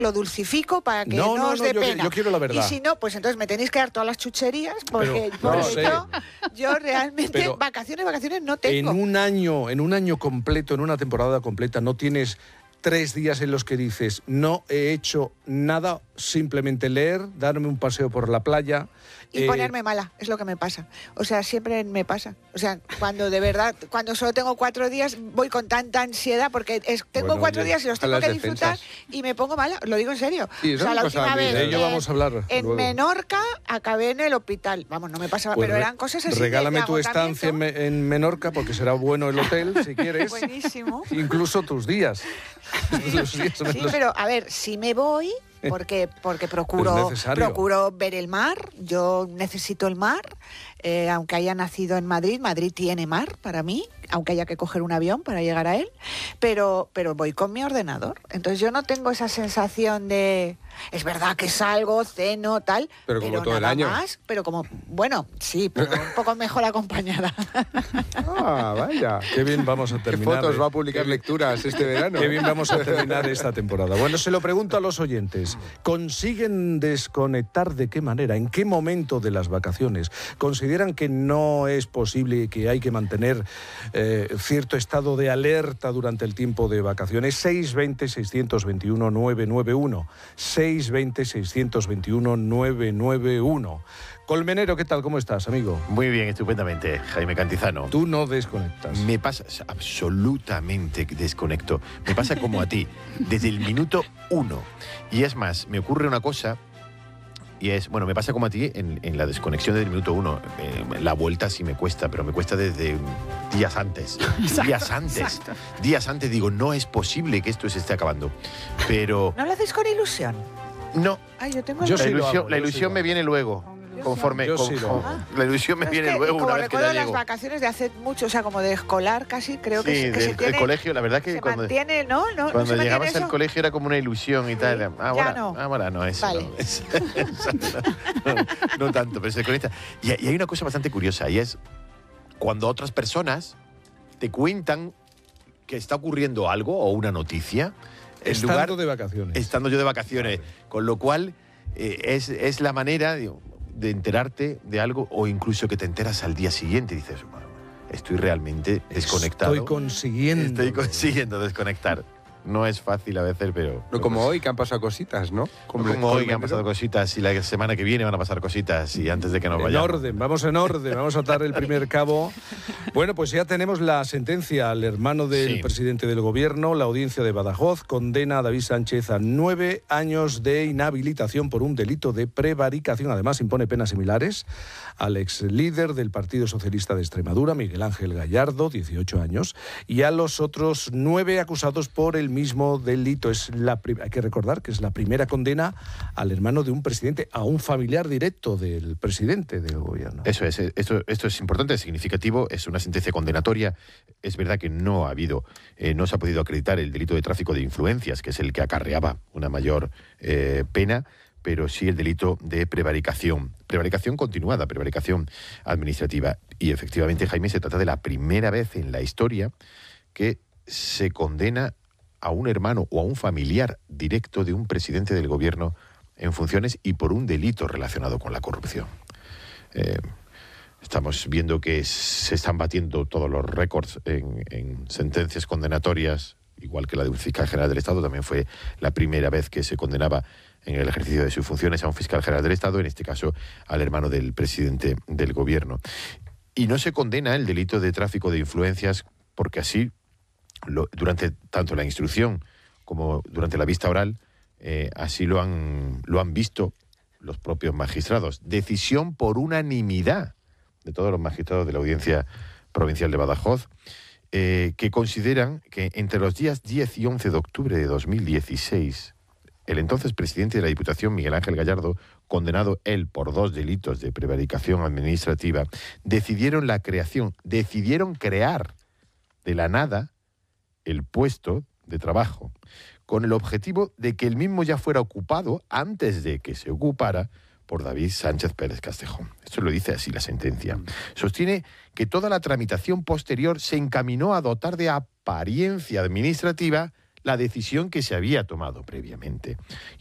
lo dulcifico para que no os dé pena. Yo quiero la verdad. Y si no, pues entonces me tenéis que dar todas las chucherías, porque yo realmente vacaciones no tengo. En un año completo, en una temporada completa, no tienes 3 días en los que dices, no he hecho nada, simplemente leer, darme un paseo por la playa. Y ponerme mala, es lo que me pasa. O sea, siempre me pasa. O sea, cuando solo tengo 4 días, voy con tanta ansiedad, porque tengo 4 días y los tengo que disfrutar y me pongo mala, lo digo en serio. Sí, o sea, la última vez de ello vamos a hablar en luego. Menorca acabé en el hospital. Vamos, no me pasaba, Pues pero eran cosas así. Regálame tu estancia en Menorca, porque será bueno el hotel, si quieres. Buenísimo. Incluso tus días. Sí, pero a ver, si me voy, porque procuro ver el mar. Yo necesito el mar, aunque haya nacido en Madrid. Madrid tiene mar para mí, aunque haya que coger un avión para llegar a él, pero voy con mi ordenador. Entonces yo no tengo esa sensación de... Es verdad que salgo, ceno, tal, pero como todo el año. Más, pero como, bueno, sí, pero un poco mejor acompañada. Ah, vaya. Qué bien vamos a terminar. ¿Qué fotos va a publicar lecturas este verano? Qué bien vamos a terminar esta temporada. Bueno, se lo pregunto a los oyentes. ¿Consiguen desconectar de qué manera? ¿En qué momento de las vacaciones? ¿Consideran que no es posible y que hay que mantener cierto estado de alerta durante el tiempo de vacaciones? 620-621-991. 620-621-991. Colmenero, ¿qué tal? ¿Cómo estás, amigo? Muy bien, estupendamente, Jaime Cantizano. Tú no desconectas. Me pasa, absolutamente desconecto. Me pasa como a ti, desde el minuto 1. Y es más, me ocurre una cosa, y es, bueno, me pasa como a ti en la desconexión desde el minuto 1. La vuelta sí me cuesta, pero me cuesta desde días antes. Días antes digo, no es posible que esto se esté acabando. Pero... ¿No lo hacéis con ilusión? No. Ay, yo tengo la ilusión me viene luego. La ilusión me viene luego una vez que ya recuerdo las llego. vacaciones de hace mucho, o sea, como de escolar casi, creo que sí, se tiene... el colegio, la verdad que se cuando mantiene, ¿no? Cuando llegabas al colegio era como una ilusión y tal. Ahora no es. Vale. No tanto, pero se conecta. Y hay una cosa bastante curiosa, y es cuando otras personas te cuentan que está ocurriendo algo o una noticia. Estando de vacaciones. Estando yo de vacaciones. Vale. Con lo cual es la manera de enterarte de algo, o incluso que te enteras al día siguiente y dices, bueno, estoy realmente desconectado. Estoy consiguiendo desconectar. No es fácil a veces, pero... No como hoy, que han pasado cositas, ¿no? Como hoy, que han pasado cositas, y la semana que viene van a pasar cositas, y antes de que nos vayamos. Vamos en orden, vamos a atar el primer cabo. Bueno, pues ya tenemos la sentencia al hermano del presidente del gobierno. La audiencia de Badajoz condena a David Sánchez a 9 años de inhabilitación por un delito de prevaricación. Además, impone penas similares al ex líder del Partido Socialista de Extremadura, Miguel Ángel Gallardo, 18 años, y a los otros 9 acusados por el mismo delito. Hay que recordar que es la primera condena al hermano de un presidente, a un familiar directo del presidente del gobierno. Eso es, esto es importante, es significativo, es una sentencia condenatoria. Es verdad que no se ha podido acreditar el delito de tráfico de influencias, que es el que acarreaba una mayor pena, pero sí el delito de prevaricación continuada, prevaricación administrativa. Y efectivamente, Jaime, se trata de la primera vez en la historia que se condena a un hermano o a un familiar directo de un presidente del gobierno en funciones y por un delito relacionado con la corrupción. Estamos viendo que se están batiendo todos los récords en sentencias condenatorias, igual que la de un fiscal general del Estado. También fue la primera vez que se condenaba en el ejercicio de sus funciones a un fiscal general del Estado, en este caso al hermano del presidente del gobierno. Y no se condena el delito de tráfico de influencias porque así, durante tanto la instrucción como durante la vista oral, así lo han visto los propios magistrados. Decisión por unanimidad de todos los magistrados de la Audiencia Provincial de Badajoz, que consideran que entre los días 10 y 11 de octubre de 2016, el entonces presidente de la Diputación, Miguel Ángel Gallardo, condenado él por 2 delitos de prevaricación administrativa, decidieron crear de la nada el puesto de trabajo, con el objetivo de que el mismo ya fuera ocupado antes de que se ocupara por David Sánchez Pérez Castejón. Esto lo dice así la sentencia. Sostiene que toda la tramitación posterior se encaminó a dotar de apariencia administrativa la decisión que se había tomado previamente.